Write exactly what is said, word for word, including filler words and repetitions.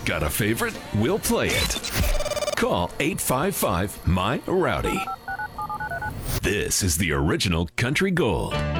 Got a favorite? We'll play it. Call eight five five, M Y Rowdy. This is the original Country Gold.